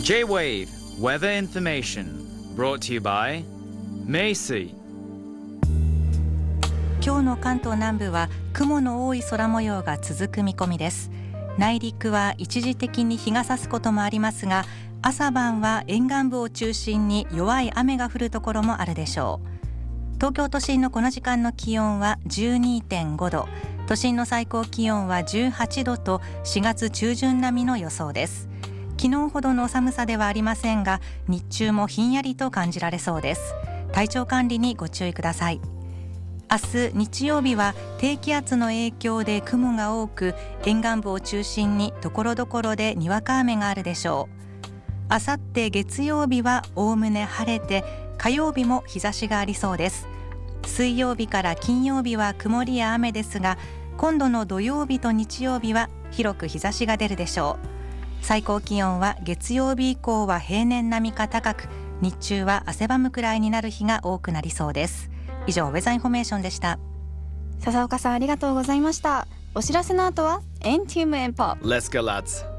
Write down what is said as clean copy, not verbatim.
J-Wave Weather Information brought to you by 名水。 今日の関東南部は雲の多い空模様が続く見込みです。内陸は一時的に日が差すこともありますが、朝晩は沿岸部を中心に弱い雨が降るところもあるでしょう。東京都心のこの時間の気温は 12.5 度、都心の最高気温は18度と4月中旬並みの予想です。昨日ほどの寒さではありませんが、日中もひんやりと感じられそうです。体調管理にご注意ください。明日日曜日は低気圧の影響で雲が多く、沿岸部を中心に所々でにわか雨があるでしょう。あさって月曜日はおおむね晴れて、火曜日も日差しがありそうです。水曜日から金曜日は曇りや雨ですが、今度の土曜日と日曜日は広く日差しが出るでしょう。最高気温は月曜日以降は平年並みか高く、日中は汗ばむくらいになる日が多くなりそうです。以上、ウェザーインフォメーションでした。 笹岡さん、ありがとうございました。お知らせの後はエンティームエンポップ。 Let's go lads。